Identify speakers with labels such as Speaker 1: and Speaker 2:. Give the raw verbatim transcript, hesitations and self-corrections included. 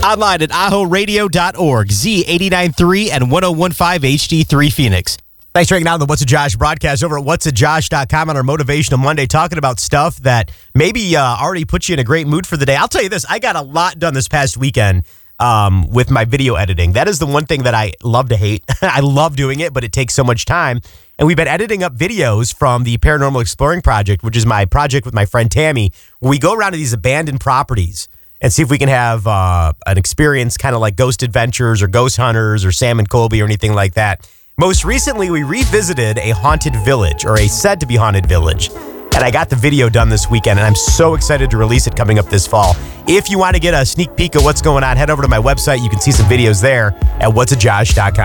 Speaker 1: Online at aho radio dot org, Z eight nine three and one oh one five H D three Phoenix. Thanks for hanging out on the What's a Josh broadcast over at whats a josh dot com on our Motivational Monday, talking about stuff that maybe uh, already puts you in a great mood for the day. I'll tell you this, I got a lot done this past weekend um, with my video editing. That is the one thing that I love to hate. I love doing it, but it takes so much time. And we've been editing up videos from the Paranormal Exploring Project, which is my project with my friend Tammy, where we go around to these abandoned properties and see if we can have uh, an experience kind of like Ghost Adventures or Ghost Hunters or Sam and Colby or anything like that. Most recently, we revisited a haunted village, or a said-to-be haunted village, and I got the video done this weekend, and I'm so excited to release it coming up this fall. If you want to get a sneak peek of what's going on, head over to my website. You can see some videos there at whats a josh dot com.